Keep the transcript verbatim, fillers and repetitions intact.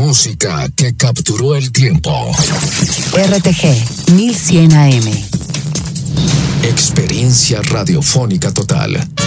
música que capturó el tiempo. R T G mil cien A M. Experiencia radiofónica total.